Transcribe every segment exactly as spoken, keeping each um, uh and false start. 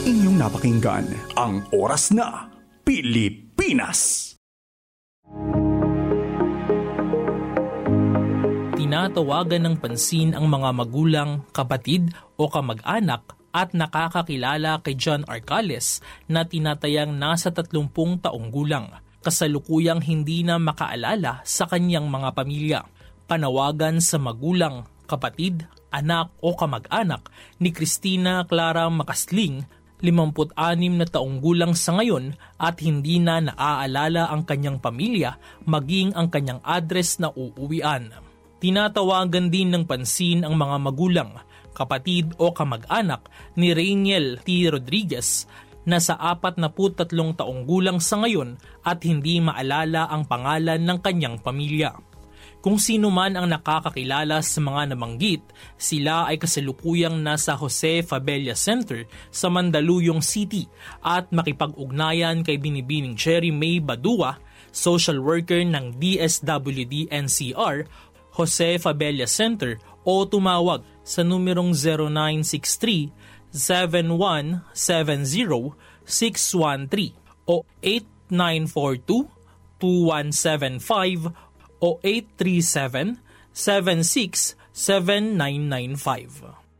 Inyong napakinggan ang Oras na Pilipinas. Tinatawagan ng pansin ang mga magulang, kapatid o kamag-anak at nakakakilala kay John Arcales na tinatayang nasa tatlumpung taong gulang, kasalukuyang hindi na makaalala sa kanyang mga pamilya. Panawagan sa magulang, kapatid, anak o kamag-anak ni Cristina Clara Macasling, limampu't anim na taong gulang sa ngayon at hindi na naaalala ang kanyang pamilya maging ang kanyang address na uuwian. Tinatawagan din ng pansin ang mga magulang, kapatid o kamag-anak ni Rainiel T. Rodriguez na sa apat na tatlong taong gulang sa ngayon at hindi maalala ang pangalan ng kanyang pamilya. Kung sino man ang nakakakilala sa mga nabanggit, sila ay kasalukuyang nasa Jose Fabella Center sa Mandaluyong City at makipag-ugnayan kay Binibining Cherry May Badua, social worker ng D S W D N C R, Jose Fabella Center o tumawag sa numerong zero nine six three, seven one seven zero, six one three o eight nine four two, two one seven five o eight three seven, seven six seven nine nine five.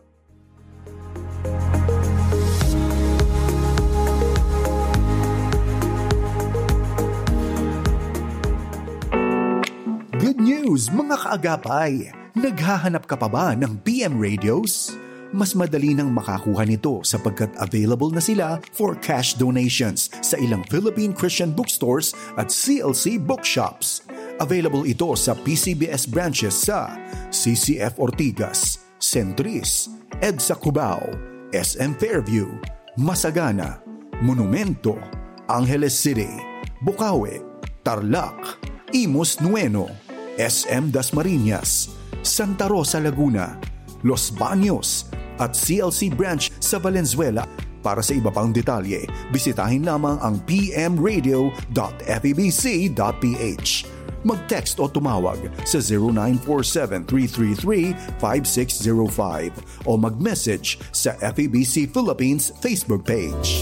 Good news mga kaagapay! Naghahanap ka pa ba ng P M radios? Mas madali nang makakuha nito sapagkat available na sila for cash donations sa ilang Philippine Christian bookstores at C L C bookshops. Available ito sa P C B S branches sa C C F Ortigas, Centris, EDSA Cubao, S M Fairview, Masagana, Monumento, Angeles City, Bukawi, Tarlac, Imus Nueno, S M Dasmariñas, Santa Rosa Laguna, Los Baños at C L C branch sa Valenzuela. Para sa iba pang detalye, bisitahin lamang ang p m radio dot f e b c dot p h. Mag-text o tumawag sa zero nine four seven, three three three, five six zero five o mag-message sa F E B C Philippines Facebook page.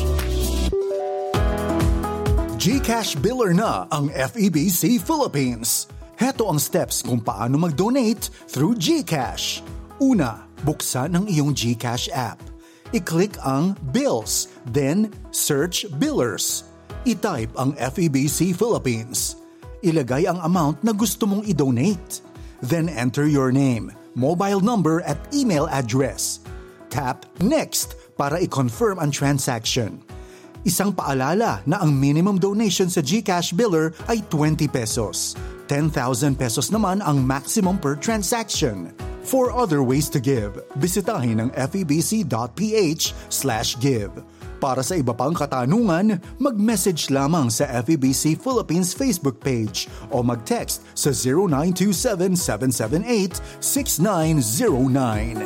GCash Biller na ang F E B C Philippines. Heto ang steps kung paano mag-donate through GCash. Una, buksan ang iyong GCash app. I-click ang Bills, then search Billers. I-type ang F E B C Philippines. Ilagay ang amount na gusto mong i-donate. Then enter your name, mobile number at email address. Tap Next para i-confirm ang transaction. Isang paalala na ang minimum donation sa GCash Biller ay twenty pesos. ten thousand pesos naman ang maximum per transaction. For other ways to give, bisitahin ang f e b c dot p h slash give. Para sa iba pang katanungan, mag-message lamang sa F E B C Philippines Facebook page o mag-text sa zero nine two seven, seven seven eight, six nine zero nine.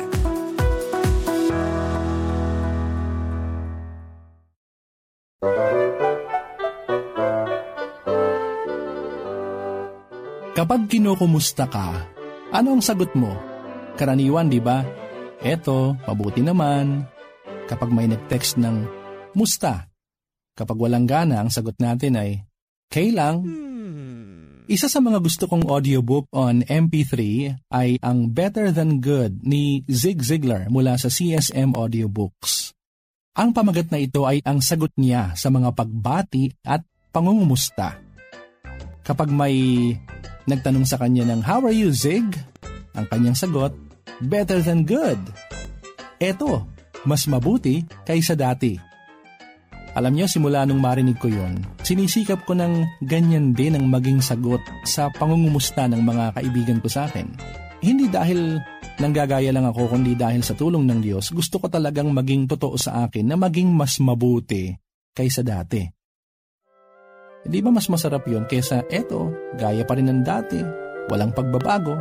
Kapag kinukumusta ka, ano ang sagot mo? Karaniwan, di ba? Eto, mabuti naman. Kapag may nag-text ng musta, kapag walang gana, ang sagot natin ay kailang. Isa sa mga gusto kong audiobook on M P three ay ang Better Than Good ni Zig Ziglar mula sa C S M Audiobooks. Ang pamagat na ito ay ang sagot niya sa mga pagbati at pangungumusta. Kapag may nagtanong sa kanya ng how are you, Zig? Ang kanyang sagot, better than good. Eto, mas mabuti kaysa dati. Alam niyo, simula nung marinig ko yon, sinisikap ko ng ganyan din ang maging sagot sa pangungumusta ng mga kaibigan ko sa akin. Hindi dahil nanggagaya lang ako, kundi dahil sa tulong ng Diyos, gusto ko talagang maging totoo sa akin na maging mas mabuti kaysa dati. Di ba mas masarap yon kaysa eto, gaya pa rin ng dati, walang pagbabago?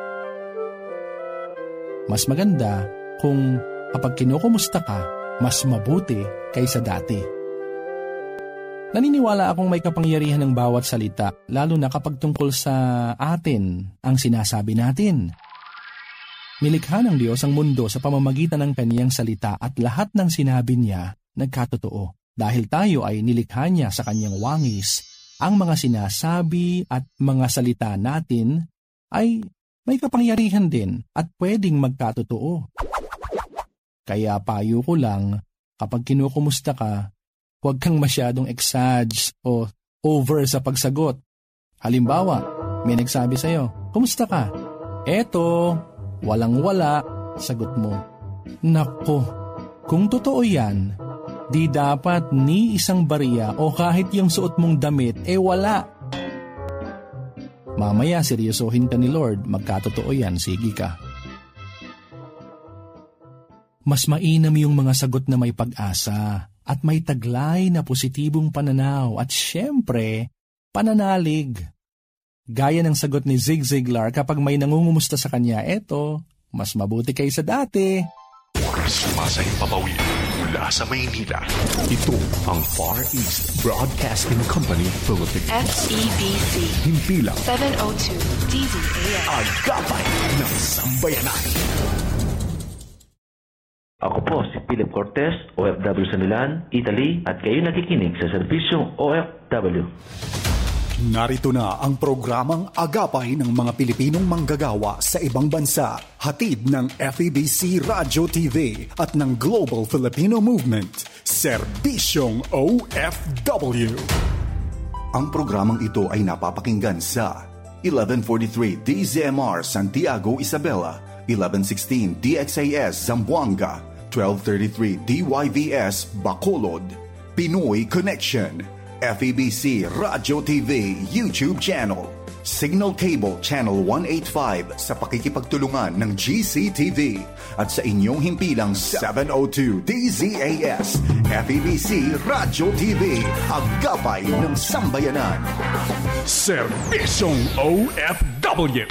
Mas maganda kung kapag kinukumusta ka, mas mabuti kaysa dati. Naniniwala akong may kapangyarihan ng bawat salita, lalo na kapag tungkol sa atin ang sinasabi natin. Nilikha ng Diyos ang mundo sa pamamagitan ng kaniyang salita at lahat ng sinabi niya nagkatotoo. Dahil tayo ay nilikha niya sa kanyang wangis, ang mga sinasabi at mga salita natin ay may kapangyarihan din at pwedeng magkatotoo. Kaya payo ko lang, kapag kinukumusta ka, huwag kang masyadong exage o over sa pagsagot. Halimbawa, may nagsabi sa'yo, kumusta ka? Eto, walang-wala, sagot mo. Nako, kung totoo yan, di dapat ni isang barya o kahit yung suot mong damit, eh wala. Mamaya seryosohin ka ni Lord, magkatotoo yan, sige ka. Mas mainam yung mga sagot na may pag-asa at may taglay na positibong pananaw at syempre, pananalig. Gaya ng sagot ni Zig Ziglar kapag may nangungumusta sa kanya, eto, mas mabuti kaysa dati. Sumasahing papawid mula sa Maynila. Ito ang Far East Broadcasting Company Philippines. F E B C. Himpilang seven oh two D Z A M. Agapay ng Sambayanan. Ako po si Philip Cortez, O F W sa Milan, Italy, at kayo nakikinig sa serbisyong O F W. Narito na ang programang Agapay ng mga Pilipinong manggagawa sa ibang bansa. Hatid ng F E B C Radio T V at ng Global Filipino Movement. Serbisyong O F W. Ang programang ito ay napapakinggan sa eleven forty-three D Z M R Santiago, Isabela, eleven sixteen D X A S Zamboanga, twelve thirty-three D Y V S Bacolod, Pinoy Connection, F E B C Radio T V YouTube channel, Signal Cable Channel one eighty-five sa pakikipagtulungan ng G C T V at sa inyong himpilang seven oh two D Z A S, F E B C Radio T V, Agapay ng Sambayanan. Serbisyong O F W.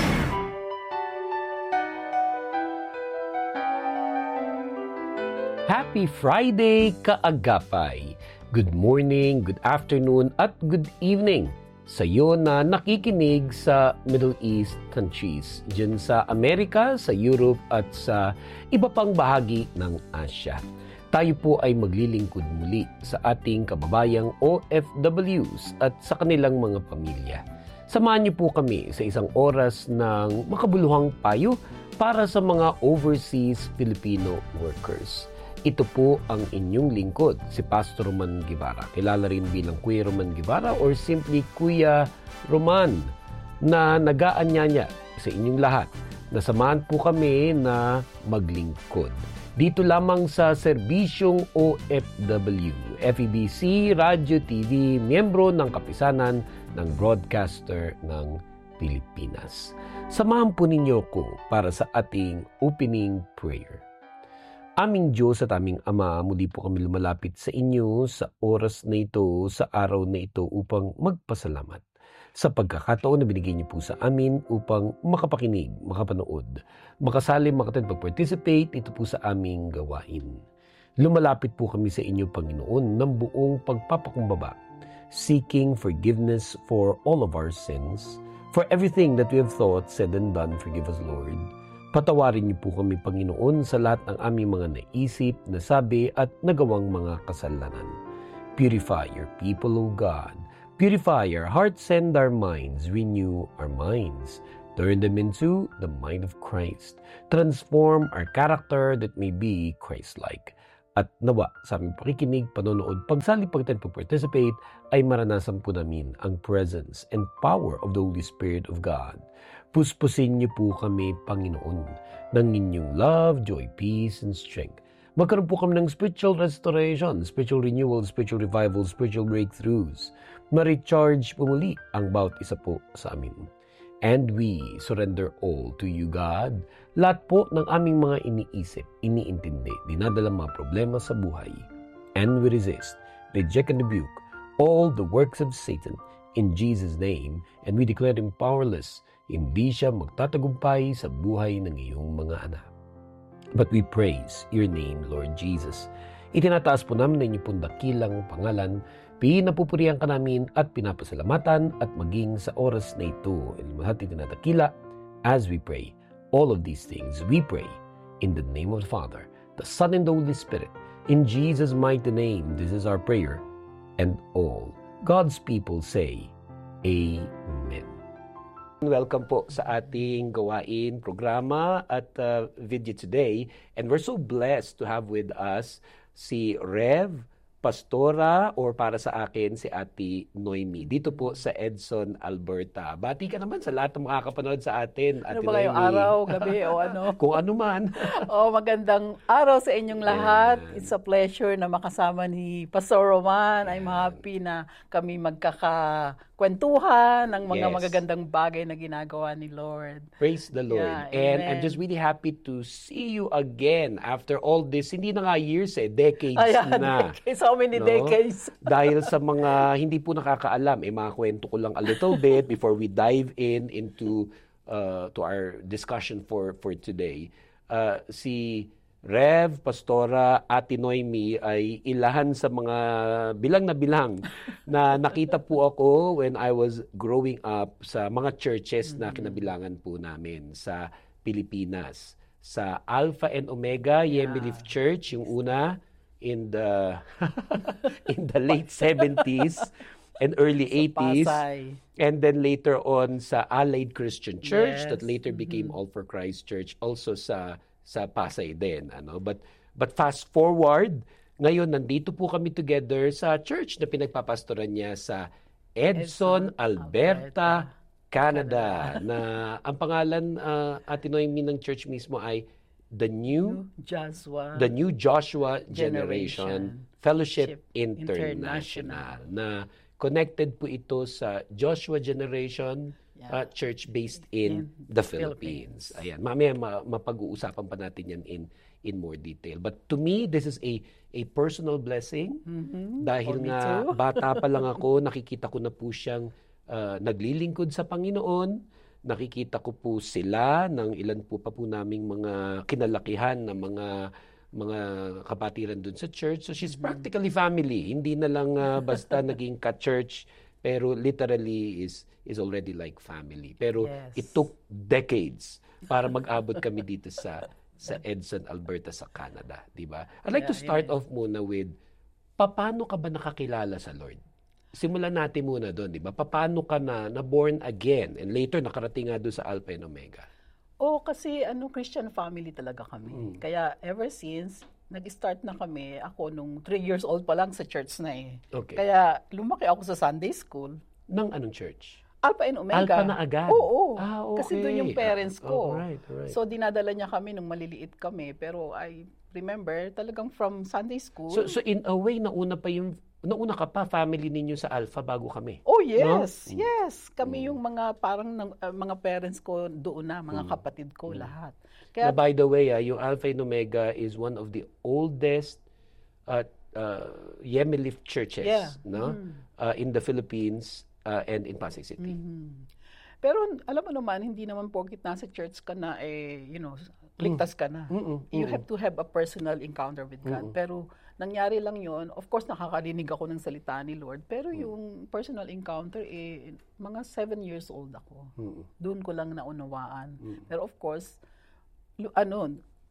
Happy Friday, kaagapay! Good morning, good afternoon, at good evening sa iyo na nakikinig sa Middle East countries, dyan sa Amerika, sa Europe, at sa iba pang bahagi ng Asia. Tayo po ay maglilingkod muli sa ating kababayang O F Ws at sa kanilang mga pamilya. Samahan niyo po kami sa isang oras ng makabuluhang payo para sa mga overseas Filipino workers. Ito po ang inyong lingkod, si Pastor Roman Guevara. Kilala rin bilang Kuya Roman Guevara or simply Kuya Roman, na nag-aanyaya sa inyong lahat. Nasamahan po kami na maglingkod. Dito lamang sa Serbisyong O F W, F E B C Radio T V, miyembro ng kapisanan ng Broadcaster ng Pilipinas. Samahan po ninyo ko para sa ating opening prayer. Aming Diyos at aming Ama, muli po kami lumalapit sa inyo sa oras na ito, sa araw na ito upang magpasalamat sa pagkakataon na binigay niyo po sa amin upang makapakinig, makapanood, makasali, makaten, pag-participate ito po sa aming gawain. Lumalapit po kami sa inyo, Panginoon, ng buong pagpapakumbaba, seeking forgiveness for all of our sins, for everything that we have thought, said, and done. Forgive us, Lord. Patawarin niyo po kami, Panginoon, sa lahat ng aming mga naisip, nasabi at nagawang mga kasalanan. Purify your people, O God. Purify our hearts and our minds. Renew our minds. Turn them into the mind of Christ. Transform our character that may be Christ-like. At nawa sa aming pakikinig, panonood, pagsali, pagtan, pag-participate, ay maranasan po namin ang presence and power of the Holy Spirit of God. Puspusin niyo po kami, Panginoon, ng inyong love, joy, peace, and strength. Magkaroon po kami ng spiritual restoration, spiritual renewal, spiritual revival, spiritual breakthroughs. Ma-recharge po muli ang bawat isa po sa amin. And we surrender all to you, God. Lahat po ng aming mga iniisip, iniintindi, dinadala mga problema sa buhay. And we resist, reject, and rebuke all the works of Satan in Jesus' name, and we declare him powerless. Hindi siya magtatagumpay sa buhay ng iyong mga anak. But we praise your name, Lord Jesus. Itinataas po namin na inyong pong dakilang pangalan, pinapupurihan ka namin at pinapasalamatan at maging sa oras na ito. Lahat itinatakila as we pray. All of these things we pray in the name of the Father, the Son, and the Holy Spirit. In Jesus' mighty name, this is our prayer. And all God's people say, Amen. Welcome po sa ating gawain programa at uh, video today. And we're so blessed to have with us si Rev Pastora, or para sa akin, si Ate Noemi. Dito po sa Edson, Alberta. Bati ka naman sa lahat ng makakapanood sa atin, Ate Ano ba Noemi. kayong araw, gabi, o ano? Kung ano man. Oh, magandang araw sa inyong lahat. Ayan. It's a pleasure na makasama ni Pastor Roman. I'm happy na kami magkakakwentuhan ng mga Yes. magagandang bagay na ginagawa ni Lord. Praise the Lord. Yeah, And amen. I'm just really happy to see you again after all this. Hindi na nga years eh, decades Ayan, na. decades. So many No? decades. Dahil sa mga hindi po nakakaalam, eh mga kwento ko lang a little bit before we dive in into uh, to our discussion for for today. Uh, si Rev Pastora Ate Noemi ay ilahan sa mga bilang na bilang na nakita po ako when I was growing up sa mga churches na kinabilangan po namin sa Pilipinas. Sa Alpha and Omega Yemilif Church, yung una, in the in the late seventies and early eighties, Pasay. and then later on sa Allied Christian Church, Yes. that later became All for Christ Church, also sa sa Pasay din, ano. But but fast forward, ngayon nandito po kami together sa church na pinagpapastoran niya sa Edson, Edson, Alberta, Alberta, Canada, na ang pangalan, uh, Ate Noemi, ng church mismo ay The New Joshua. The New Joshua Generation, Generation Fellowship International. International, na connected po ito sa Joshua Generation Yeah. uh, Church based in, In the Philippines. Philippines. Ayan, mamaya ma- mapag-uusapan pa natin yan in in more detail. But to me, this is a a personal blessing dahil For me nga too. bata pa lang ako, nakikita ko na po siyang uh, naglilingkod sa Panginoon. Nakikita ko po sila ng ilan po pa po naming mga kinalakihan na mga mga kapatiran dun sa church. So she's practically family. Hindi na lang uh, basta naging ka-church, pero literally is is already like family. Pero Yes. it took decades para mag-abot kami dito sa sa Edson, Alberta, sa Canada, di ba? I'd like to Yeah, start yeah. off muna with, paano ka ba nakakilala sa Lord? Simulan natin muna doon, di ba? Paano ka na, na born again? And later, nakarating nga doon sa Alpha and Omega. Oh, kasi ano, Christian family talaga kami. Mm. Kaya ever since, nag-start na kami, ako nung three years old pa lang sa church na eh. Okay. Kaya lumaki ako sa Sunday school. Nang anong church? Alpha and Omega. Alpha na agad? Oo. Ah, Kasi okay. doon yung parents Ah, ko. alright, alright. So dinadala niya kami nung maliliit kami. Pero I remember talagang from Sunday school. So, so in a way, nauna pa yung, nauna ka pa, family ninyo sa Alpha bago kami. Oh yes, No? yes. Kami yung mga parang nang- uh, mga parents ko doon na, mga kapatid ko lahat. Kaya Na by the way, ah, yung Alpha and Omega is one of the oldest uh, uh, Yemilif churches, Yeah. no? Uh, in the Philippines uh, and in Pasay City. pero alam mo naman, hindi naman porkit nasa church ka na eh, you know, ligtas ka na. You have to have a personal encounter with God. Pero nangyari lang yon. Of course, nakakarinig ako ng salita ni Lord. Pero yung personal encounter, eh, mga seven years old ako. Doon ko lang naunawaan. Pero of course, lu- ano,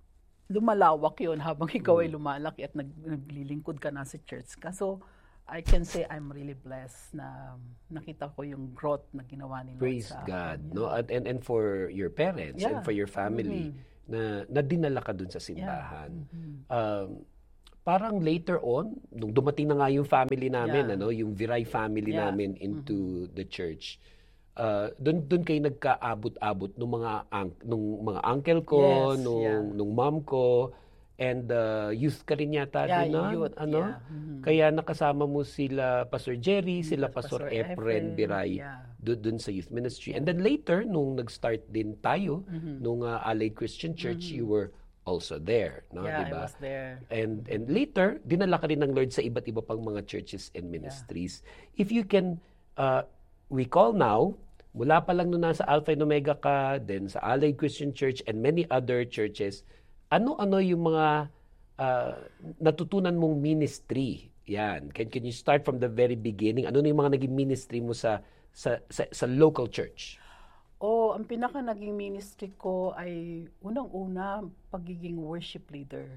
lumalawak yon habang ikaw ay lumalaki at nag, naglilingkod ka na sa church ka. So, I can say I'm really blessed na nakita ko yung growth na ginawa ni Lord Praise sa God, akin. no? At and and for your parents and Yeah. for your family na na dinala ka dun sa simbahan. Um, parang later on, nung dumating na nga yung family namin, Yeah. ano, yung Viray family Yeah. namin into the church. Uh, doon doon kayo nagkaabot-abot nung mga ang- nung mga uncle ko, Yes, nung yeah. nung mom ko, and uh, youth ka rin yata Yeah, din nun, youth, ano? yeah. Mhm. Kaya nakasama mo sila Pastor Jerry, sila Pastor, Pastor Efren Efren, Biray yeah. do- dun sa youth ministry. And then later, nung nag-start din tayo, Mm-hmm. nung uh, Allied Christian Church, you were also there, no? Yeah, Diba? I was there. And and later, dinala ka rin ng Lord sa iba't iba pang mga churches and ministries. If you can uh, recall now, mula pa lang nung nasa Alpha and Omega ka, then sa Allied Christian Church and many other churches, ano-ano yung mga uh, natutunan mong ministry? Yan. Can can you start from the very beginning? Ano na yung mga naging ministry mo sa sa sa, sa local church? Oh, ang pinaka naging ministry ko ay unang-una pagiging worship leader.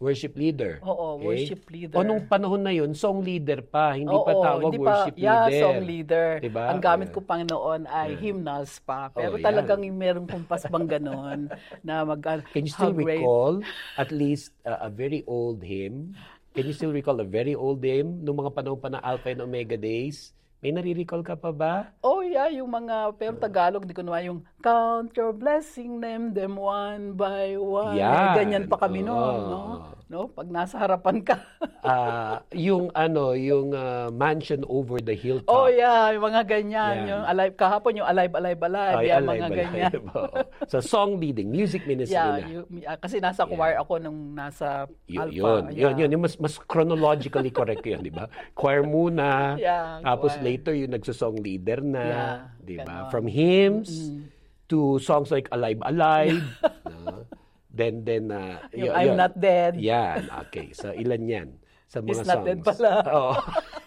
Worship leader. Oo, Okay? worship leader. O nung panahon na yun, song leader pa. Hindi pa Oo, tawag hindi pa- worship yeah, leader. song leader. Diba? Ang gamit Yeah. ko pang noon ay hymnals pa. Pero Oh, talagang yan. meron kong pasbang ganon na mag Can you still how great- recall at least uh, a very old hymn? Can you still recall a very old hymn nung mga panahon pa na Alpha and Omega days? May nare-recall ka pa ba? Oh yeah, yung mga, pero Tagalog, di ko naman yung count your blessing, name them one by one. Yan. Ganyan pa kami noon, Oo. no? No? Pag nasa harapan ka. Ah, yung ano, yung uh, mansion over the hilltop. Oh yeah, yung mga ganyan. Yan. Yung alive, kahapon yung alive, alive, alive. Ay, Yan, alive, mga alive. ganyan. Oo. So, song leading, music ministry Yeah, na. yung- ah, kasi nasa choir ako nung nasa Y- Alpha. yun, yeah. yun, yun, yung mas, mas chronologically correct yun, di ba? Choir muna, Yeah, tapos choir. later yung nagsosong leader na, Yeah, di ba? ganon. From hymns to songs like Alive, Alive, no? Then, then, uh, Yung y- I'm yun. Not Dead. Yan, okay. So, ilan yan? Sa mga He's songs. Not Dead pala. Oo.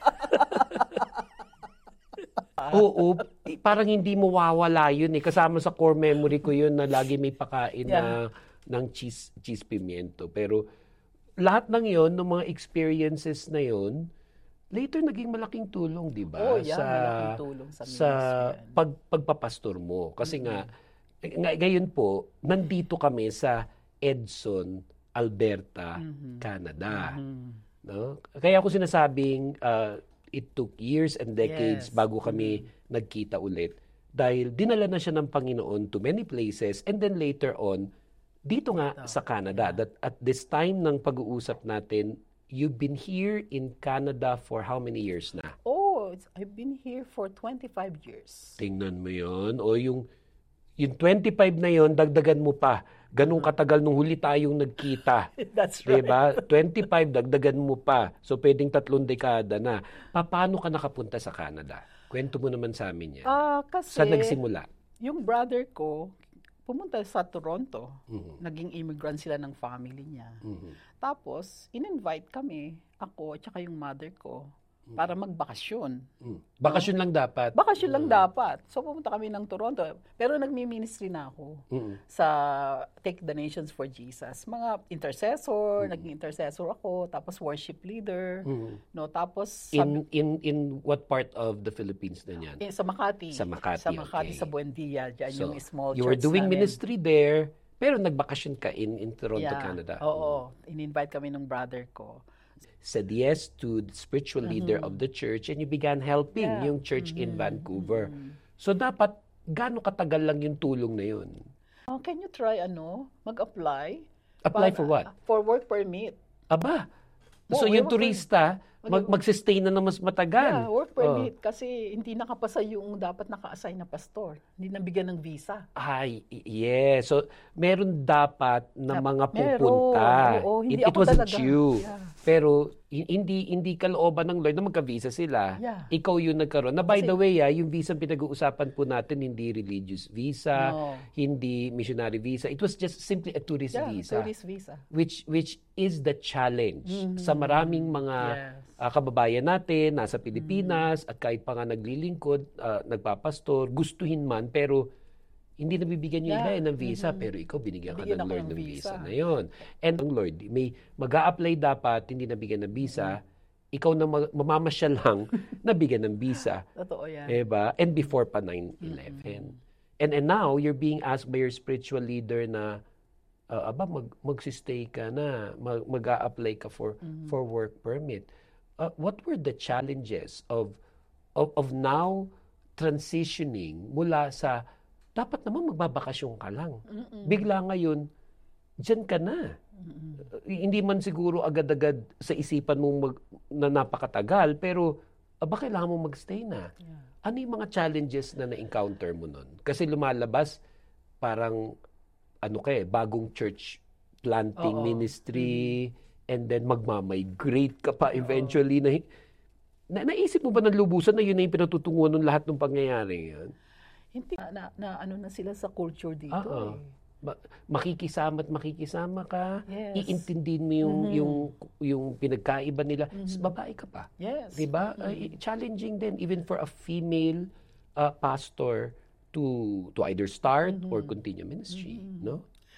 Oo, eh, parang hindi mo wawala yun eh. Kasama sa core memory ko yun na lagi may pakain na ng cheese, cheese pimiento. Pero lahat ng yun, ng mga experiences na yun, later naging malaking tulong, di ba? Oh, yeah, malaking tulong sa sa ministry yan. pag, pagpapastor mo. Kasi nga, ng- ngayon po, nandito kami sa Edson, Alberta, Canada. No? Kaya ako sinasabing uh, it took years and decades Yes. bago kami nagkita ulit. Dahil dinala na siya ng Panginoon to many places and then later on, dito nga sa Canada. That at this time ng pag-uusap natin, you've been here in Canada for how many years na? Oh, it's, I've been here for twenty-five years. Tingnan mo yun. O yung, yung twenty-five na yun, dagdagan mo pa. Ganong katagal nung huli tayong nagkita. That's right. Diba? twenty-five, dagdagan mo pa. So, pwedeng tatlong dekada na. Pa- Paano ka nakapunta sa Canada? Kwento mo naman sa amin yan. Ah, kasi Saan nagsimula? yung brother ko, pumunta sa Toronto. Mhm. Naging immigrant sila ng family niya. Mhm. Tapos, in-invite kami, ako at saka yung mother ko, para magbakasyon. Mm. Bakasyon lang dapat. Bakasyon lang dapat. So, pumunta kami ng Toronto. Pero nagmi-ministry na ako Mm. sa Take the Nations for Jesus. Mga intercessor, naging intercessor ako, tapos worship leader, Mm. no, tapos In, sabi, in, in what part of the Philippines na yan? eh, sa Makati. Sa Makati, Sa Makati, okay. sa Buendia, dyan So, yung small you were church doing namin. ministry there, pero nagbakasyon ka in, in Toronto, Yeah. Canada. Oo. In-invite kami ng brother ko. Said yes to the spiritual leader of the church and you began helping Yeah. yung church in Vancouver. So dapat, gaano katagal lang yung tulong na yun? Oh, can you try, ano, mag-apply? Apply Para- for what? For work permit. Aba, Oo, so yung work turista, mag, magsistay na ng mas matagal. Yeah, work permit. Kasi hindi nakapasa yung dapat naka-assign na pastor. Hindi nabigyan ng visa. Ay, yeah. So, meron dapat na Dap- mga meron. pupunta. Oo, hindi it, it ako wasn't talaga. you. Yeah. Pero, hi- hindi hindi kalooban ng Lord na magka-visa sila. Yeah. Ikaw yung nagkaroon. Na by Kasi- the way, ah, yung visa pinag-uusapan po natin, hindi religious visa, No. hindi missionary visa. It was just simply a tourist Yeah, visa. tourist visa. Which which is the challenge sa maraming mga Yes. ah, kababayan natin nasa Pilipinas at kahit pa nga naglilingkod, ah, nagpapastor, gustuhin man pero hindi nabibigyan yung iba Yeah. eh ng visa pero ikaw binigyan ka Bigyan ng ako Lord ng ng visa. visa. na yon. And ang Lord, may mag-a-apply dapat, hindi nabigyan ng visa, ikaw na mag- mamamasyal lang nabigyan ng visa. Totoo yan. Diba? And before pa nine eleven. And and now, you're being asked by your spiritual leader na, uh, aba, mag, magsistay ka na, mag, mag-a-apply ka for, for work permit. Uh, what were the challenges of, of, of now transitioning mula sa, dapat naman magbabakasyon ka lang. Bigla ngayon, dyan ka na. Uh, hindi man siguro agad-agad sa isipan mong mag, na napakatagal, pero aba, kailangan mo magstay na. Ano yung mga challenges na na-encounter mo nun? Kasi lumalabas, parang, ano ka eh, bagong church planting Oo. ministry, and then magmamigrate ka pa eventually. Na, na, naisip mo ba ng lubusan na yun na yung pinatutunguhan ng lahat ng pangyayari yan? Hindi na, na, na ano na sila sa culture dito. Oo. Eh. Ma- makikisama at makikisama ka, Yes. iintindihin mo yung, yung, yung pinagkaiba nila. S- Babae ka pa. Yes. Diba? Ay, challenging din even for a female uh, pastor to to either start or continue ministry, no?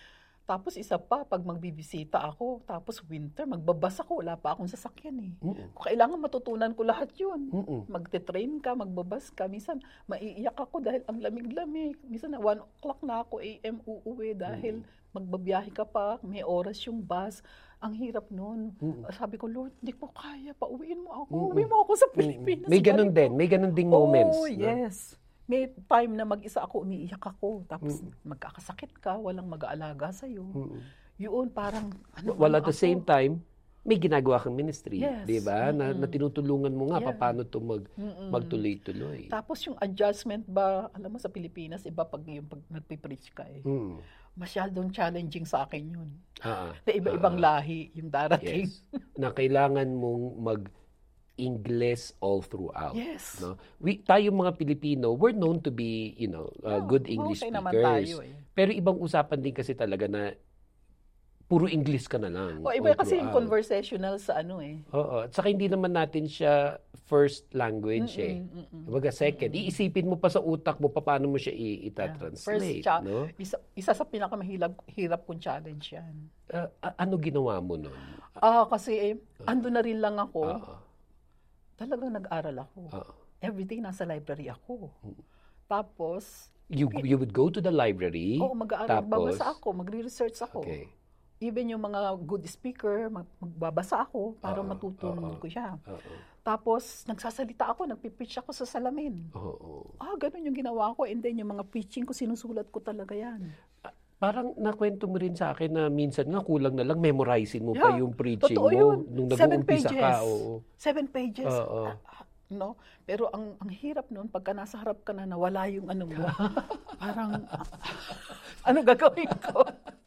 Tapos isa pa, pag magbibisita ako, tapos winter, magbabas ako, wala pa akong sasakyan eh. Mm-mm. Kung kailangan matutunan ko lahat yun. Mm-mm. Magte-train ka, magbabas ka. Minsan, maiiyak ako dahil ang lamig-lamig. Minsan, one o'clock na ako, A M uuwi dahil magbabiyahe ka pa, may oras yung bus. Ang hirap nun. Mm-mm. Sabi ko, Lord, hindi ko kaya, pauwiin mo ako. Mm-mm. Uwi mo ako sa Pilipinas. May ganun Balik din, ko. may ganun ding moments. Oh, no? yes. May time na mag-isa ako, umiiyak ako. Tapos magkakasakit ka, walang mag-aalaga sa'yo. Mm-mm. Yun, parang, ano, While ano at the ako? same time, may ginagawa kang ministry, Yes. 'di ba? Na, Mm-mm. na tinutulungan mo nga Yeah. paano 'to mag Mm-mm. magtuloy-tuloy. Tapos yung adjustment ba, alam mo sa Pilipinas, iba pag yung pag nagpipreach ka eh. Mm. Masyadong challenging sa akin yun. Ah, ah. Na iba-ibang Ah, ah. lahi yung darating. Yes. Na kailangan mong mag English all throughout. Yes. No? We tayong mga Pilipino, we're known to be, you know, uh, Oh, good English okay naman speakers. tayo eh. Pero ibang usapan din kasi talaga na puro English ka na lang. O iba all kasi yung throughout. conversational sa ano eh. Oo. At saka hindi naman natin siya first language eh. Mm-mm, mm-mm. Kumbaga second. Iisipin mo pa sa utak mo pa paano mo siya i- Yeah. First, ita-translate. cha- no? isa, isa sa pinakamahirap hirap kong challenge yan. Uh, a- ano ginawa mo nun? Ah, kasi eh, ando na rin lang ako. Oo. Talagang nag-aral ako. Oo. Everyday nasa library ako. Tapos, You, you would go to the library. oo, mag-aaral, tapos, magbabasa ako, magre-research ako. Okay. Even yung mga good speaker, mag- magbabasa ako para Oo, matutunan oo. ko siya. Oo. Tapos, nagsasalita ako, nagpipreach ako sa salamin. Oo. Ah, ganun yung ginawa ko. And then, yung mga preaching ko, sinusulat ko talaga yan. Parang nakwento mo rin sa akin na minsan nga kulang na lang memorizing mo pa Yeah, yung preaching totoo mo yun. nung Seven nag-uumpisa pages. ka. Oo. Seven pages. Oo. Ah, ah, no? Pero ang ang hirap noon pagka nasa harap ka na nawala yung ano mo. Parang ah, ano gagawin ko?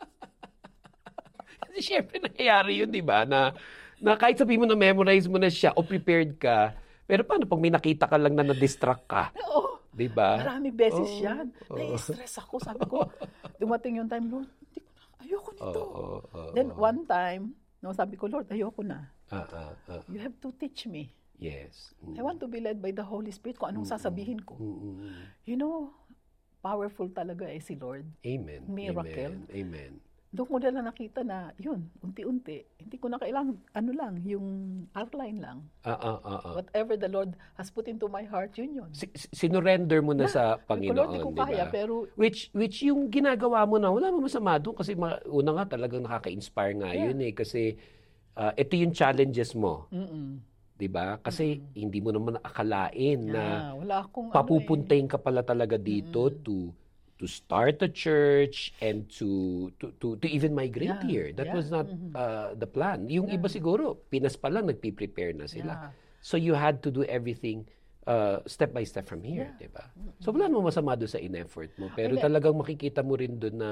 Kasi syempre nangyayari yun, di ba? Na, na kahit sabihin mo na memorize mo na siya o prepared ka, pero paano pag may nakita ka lang na na-distract ka? Oo. Di ba? Marami beses Oo. yan. Oo. Na-stress ako. Sabi ko, dumating yung time, Lord, hindi ko na, ayoko nito. Oo, oo, Then oo. one time, no, sabi ko, Lord, ayoko na. Ah, ah, ah. You have to teach me. Yes. Mm. I want to be led by the Holy Spirit kung anong sasabihin ko. Mm, mm, mm. You know, powerful talaga eh si Lord. Amen. Miracle. Amen. Amen. Doon ko na nakita na, yun, unti-unti. Hindi ko na kailangan, ano lang, yung outline lang. Ah, ah, ah, ah. Whatever the Lord has put into my heart, yun yun. Si- si- Sinurrender mo na sa Sabi ko, Lord, Panginoon, di ko di ba? kaya, pero Which, which yung ginagawa mo na, wala mo masama doon kasi ma- una nga talagang nakaka-inspire nga Yeah. yun eh. Kasi ah, ito yung challenges mo. mm-mm. Di ba? Kasi hindi mo naman akalain na Ah, wala akong papupuntahin ka pala talaga dito to to start a church and to to to, to even migrate Yeah, here. That yeah. was not uh, the plan. Yung iba siguro, Pinas pa lang nagpi-prepare na ano eh. sila. Yeah. So you had to do everything uh, step by step from here, Yeah. di ba? So wala namang masama doon sa in-effort mo. Pero Hindi. talagang makikita mo rin doon na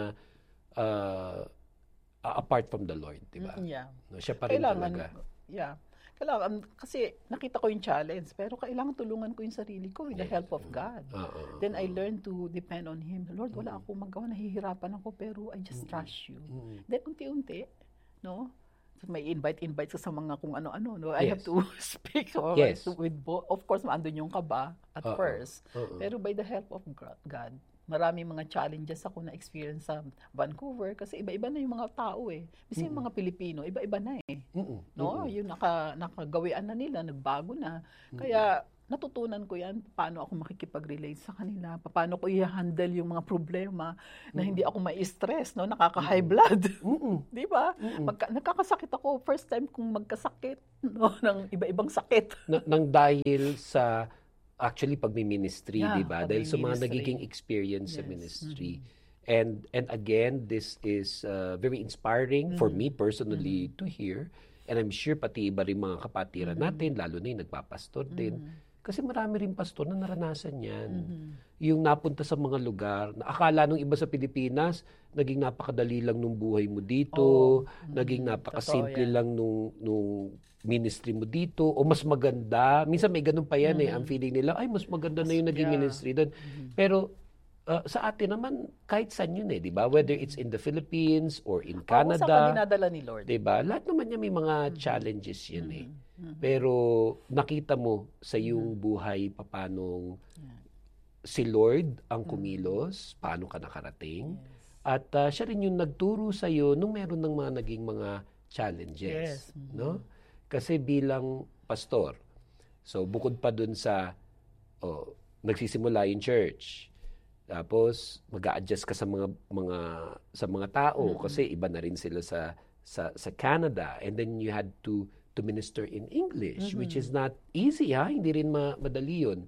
uh, apart from the Lord, di ba? Mm, yeah. No, siya pa rin Kailangan, talaga. yeah. Kailangan, kasi nakita ko yung challenge, pero kailangan tulungan ko yung sarili ko with the help of God. Oo. Then I learned to depend on Him. Lord, wala akong magawa, nahihirapan ako, pero I just trust you. Then unti-unti, no? So, may invite-invite ka sa mga kung ano-ano. No? I have Yes. to speak or Yes. to, with both. Of course, maandun yung kaba at Oo. first. Oo. Pero by the help of God, maraming mga challenges ako na experience sa Vancouver kasi iba-iba na yung mga tao eh. Kasi yung mga Pilipino, iba-iba na eh. Mm-mm. No, yung naka nakagawian na nila, nagbago na. Kaya natutunan ko 'yan paano ako makikipag-relate sa kanila, paano ko i-handle yung mga problema na hindi ako ma-stress, no, nakaka-high blood. Mm-mm. 'Di ba? Magka- nagkakasakit ako first time kong magkasakit, no, ng iba-ibang sakit. Na, nang dahil sa actually pag may ministry, Yeah, di ba? pag Dahil may sa mga ministry. nagiging experience sa Yes. ministry. And and again, this is uh, very inspiring for me personally to hear. And I'm sure pati iba rin mga kapatiran natin, lalo na yung nagpapastor din. Kasi marami rin pastor na naranasan yan. Yung napunta sa mga lugar, na akala nung iba sa Pilipinas, naging napakadali lang nung buhay mo dito, Oo. naging Mm, napakasimple totoo yan. lang nung, nung ministry mo dito, o mas maganda. Minsan may ganun pa yan eh, ang feeling nila, ay mas maganda na yung naging yeah. ministry doon. Pero uh, sa atin naman, kahit saan yun eh, di ba? Whether it's in the Philippines or in Oo, saan ka Canada. dinadala ni Lord? Diba? Lahat naman niya may mga challenges yan eh. Pero nakita mo sa iyong buhay papanong si Lord ang kumilos, paano ka nakarating, At uh, siya rin yung nagturo sa iyo nung meron ng mga naging mga challenges, Yes. Mm-hmm. no? Kasi bilang pastor, so bukod pa dun sa oh, nagsisimula yung church, tapos mag-a-adjust ka sa mga mga sa mga tao mm-hmm. kasi iba na rin sila sa sa sa Canada, and then you had to to minister in English, mm-hmm. which is not easy, ha? Hindi rin ma- madali yun.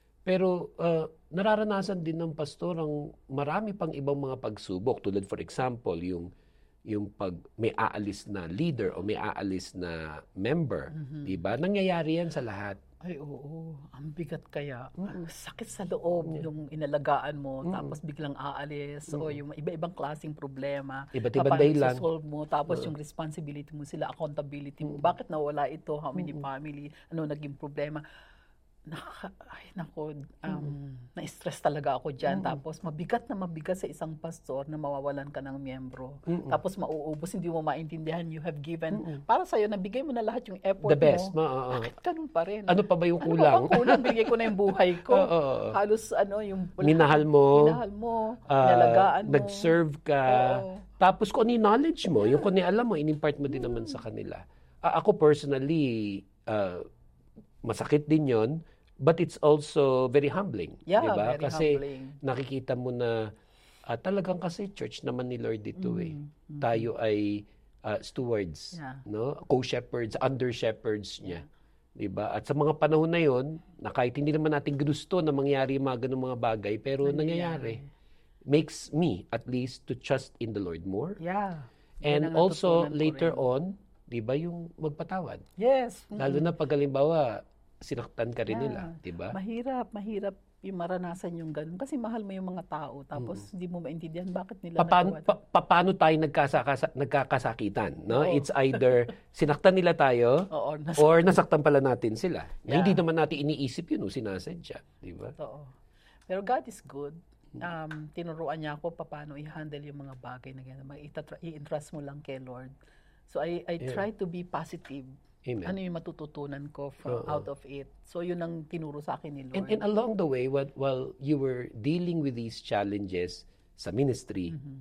Pero uh, nararanasan din ng pastor ang marami pang ibang mga pagsubok, tulad for example yung yung pag may aalis na leader o may aalis na member, mm-hmm. 'di ba? Nangyayari yan sa lahat. Ay, oo. Ang bigat kaya. Mm-hmm. Sakit sa loob mm-hmm. yung inalagaan mo, mm-hmm. tapos biglang aalis, mm-hmm. o yung iba-ibang klaseng problema. Iba't ibang dahilan. Solve mo, tapos uh-huh. yung responsibility mo sila, accountability mo. Mm-hmm. Bakit nawala ito? How many mm-hmm. family? Ano naging problema? Nakaka, ay nako, um, mm-hmm. na-stress talaga ako dyan. Mm-hmm. Tapos mabigat na mabigat sa isang pastor na mawawalan ka ng miyembro. Mm-hmm. Tapos mauubos, hindi mo maintindihan, you have given, mm-hmm. para sa'yo, nabigay mo na lahat yung effort the best, mo. Ma, uh, bakit ganun pa rin? Ano pa ba yung ano kulang? Ano pa kulang? Bigay ko na yung buhay ko. uh, uh, uh, Halos ano, yung... Minahal mo. Minahal mo. Uh, Nalagaan mo. Nag-serve ka. Uh, tapos kung ano yung knowledge mo, yung kung ano alam mo, in-impart mo din naman sa kanila. Uh, ako personally, uh, masakit din yon. But it's also very humbling, yeah, di ba? Very kasi humbling. nakikita mo na uh, talagang kasi church naman ni Lord dito mm-hmm. eh. Mm-hmm. Tayo ay uh, stewards, yeah. no? Co-shepherds, under-shepherds niya. Yeah. Di ba? At sa mga panahon na yon, na kahit hindi naman natin gusto na mangyari mga ganung mga bagay, pero nangyayari. nangyayari. Makes me, at least, to trust in the Lord more. Yeah. And also, later on, di ba, yung magpatawad. Yes. Mm-hmm. Lalo na pag halimbawa, sinaktan ka rin yeah. nila, di ba? Mahirap, mahirap yung maranasan yung ganun. Kasi mahal mo yung mga tao, tapos mm. hindi mo maintindihan bakit nila paano, nagawa. Pa, pa, paano tayo nagkasakasa, nagkakasakitan? No? Oh. It's either sinaktan nila tayo, Oo, nasaktan. or nasaktan pala natin sila. Yeah. Na hindi naman natin iniisip yun o sinasadya, di ba? Oo. Pero God is good. Um, tinuruan niya ako paano i-handle yung mga bagay na gano'n. I-entrust mo lang kay Lord. So I, I yeah. try to be positive. Amen. Ano yung matututunan ko from uh-huh. out of it. So yun ang tinuro sa akin ni Lord. And, and along the way, while, while you were dealing with these challenges sa ministry, mm-hmm.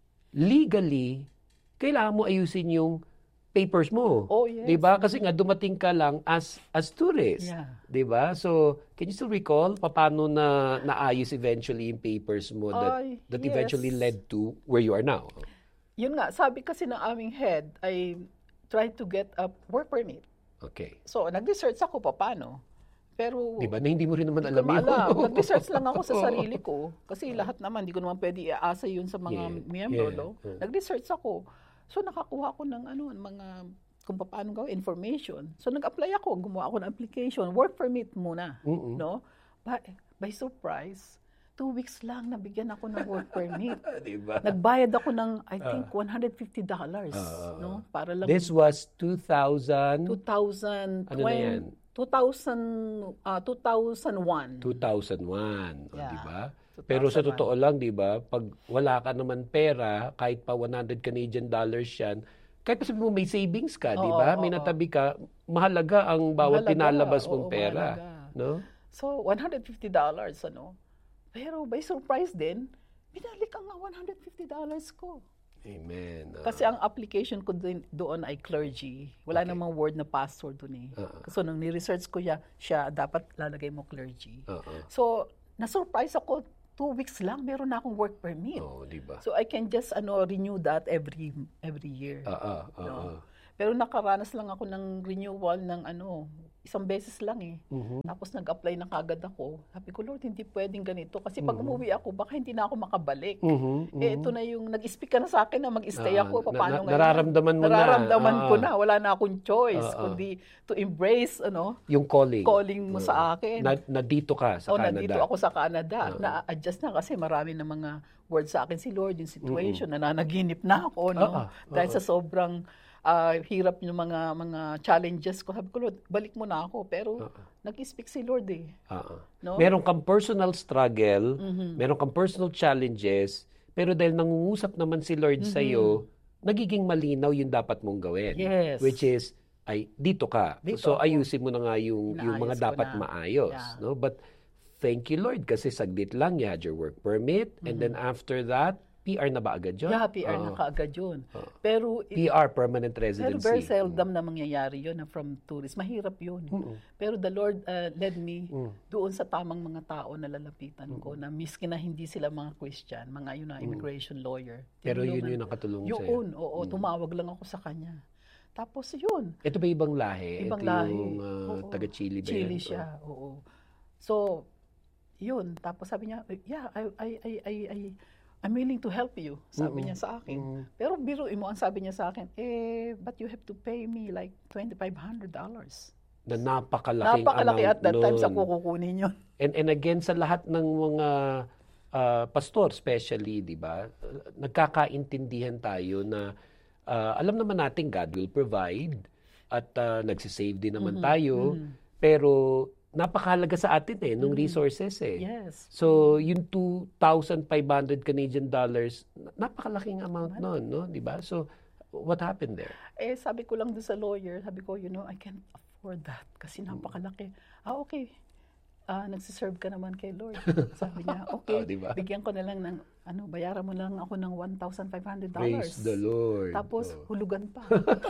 legally, kailangan mo ayusin yung papers mo. Oh, yes. 'Di ba? Kasi nga dumating ka lang as as tourist. Yeah. 'Di ba? So, can you still recall paano na naayos eventually yung papers mo that Ay, that yes. eventually led to where you are now? Yun nga, sabi kasi ng aming head ay try to get a work permit. Okay. So, nag-research ako pa paano. Pero, di ba, na hindi mo rin naman alam yun. Nag-research lang ako sa sarili ko. Kasi lahat naman, hindi ko naman pwede i-aasa yun sa mga yeah. miyembro. Yeah. No? Yeah. Nag-research ako. So, nakakuha ko ng ano, mga, kung paano gawin, information. So, nag-apply ako. Gumawa ako ng application. Work permit muna. Mm-mm. No? By, by surprise, two weeks lang nabigyan ako ng work permit. Diba? Nagbayad ako ng, I think, one hundred fifty dollars. Uh, no? Para lang. This was two thousand? two thousand Ano na yan? two thousand, uh, two thousand one. two thousand one, yeah. O, diba? two thousand one. Pero sa totoo lang, diba, pag wala ka naman pera, kahit pa one hundred Canadian dollars yan, kahit pa sabi mo may savings ka, oo, diba? Oo, may natabi ka, mahalaga ang bawat mahalaga, pinalabas mong oo, pera. Mahalaga. No? So, one hundred fifty dollars, ano? Pero by surprise din, binalik ang one hundred fifty dollars ko. Amen. Uh, Kasi ang application ko din, doon ay clergy. Wala okay. namang word na pastor doon eh. Uh-uh. So, nung ni-research ko siya, siya, dapat lalagay mo clergy. Uh-uh. So, na-surprise ako, two weeks lang, meron na akong work permit. Oh, diba? So, I can just ano renew that every every year. Uh-uh. Uh-uh. No? Pero nakaranas lang ako ng renewal ng ano, isang beses lang eh. Uh-huh. Tapos nag-apply na kagad ako. Sabi ko, Lord, hindi pwedeng ganito. Kasi pag uh-huh. umuwi ako, baka hindi na ako makabalik. Uh-huh. Uh-huh. Eh, ito na yung, nag-speak ka na sa akin na mag-stay uh, ako. Paano na, na, nararamdaman mo nararamdaman na. ko na. Wala na akong choice. Uh-uh. Kundi to embrace, ano, yung calling. Calling mo uh-huh. sa akin. Na, na dito ka sa o, Canada. O, nandito ako sa Canada. Uh-huh. Na-adjust na kasi marami na mga words sa akin si Lord, yung situation, uh-huh. nananaginip na ako, no? Uh-huh. Dahil uh-huh. sa sobrang Uh, hirap yung mga mga challenges ko. Sabi ko, Lord, balik mo na ako. Pero uh-uh. nag-speak si Lord eh. Uh-uh. No? Meron kang personal struggle, mm-hmm. meron kang personal challenges, pero dahil nangungusap naman si Lord mm-hmm. sa'yo, nagiging malinaw yung dapat mong gawin. Yes. Which is, ay, dito ka. Dito so, ako. Ayusin mo na nga yung, yung mga dapat na. maayos. Yeah. No? But, thank you, Lord, kasi saglit lang, you had your work permit, mm-hmm. and then after that, P R na ba agad yun? Yeah, P R Oo. na kaagad yun. Oo. Pero, it- P R, permanent pero residency. very seldom na mangyayari yun na from tourist. Mahirap yun. Pero the Lord uh, led me Mm. doon sa tamang mga tao na lalapitan ko na miski na hindi sila mga Christian, mga yun na immigration lawyer. Pero yun Tinulungan- yung nakatulong sa'yo. Yun, oo. Tumawag lang ako sa kanya. Tapos yun. Ito ba ibang lahi? Ibang Ito lahi. yung uh, Oo. taga-Chile ba Chile yan? siya, oo. So, yun. Tapos sabi niya, yeah, I, I, I, I, I I'm willing to help you, sabi niya sa akin. Mm. Pero biruin mo, ang sabi niya sa akin, eh, but you have to pay me like twenty-five hundred dollars. Na napakalaking Napakalaki amount at that time nun. sa kukukunin yun. And, and again, sa lahat ng mga uh, pastor, especially, di ba, uh, nagkakaintindihan tayo na uh, alam naman natin God will provide at uh, nagsisave din naman tayo. Pero napakahalaga sa atin eh, nung resources eh. Yes. So, yung two thousand five hundred Canadian dollars, napakalaking amount noon, no? Di ba? So, what happened there? Eh, sabi ko lang doon sa lawyer, sabi ko, you know, I can't afford that kasi napakalaki. Ah, okay. Ah, nagsiserve ka naman kay Lord. Sabi niya, okay, Oh, diba? bigyan ko na lang ng, ano, bayaran mo lang ako ng one thousand five hundred Praise dollars. the Lord. Tapos, Oh. hulugan pa.